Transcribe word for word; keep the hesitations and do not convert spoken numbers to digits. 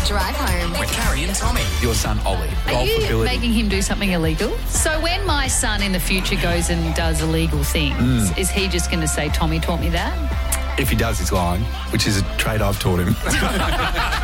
Drive Home. With Carrie and Tommy. Your son, Ollie. Are you Golfability. making him do something illegal? So when my son in the future goes and does illegal things, Mm. is he just going to say, Tommy taught me that? If he does, he's lying, which is a trait I've taught him.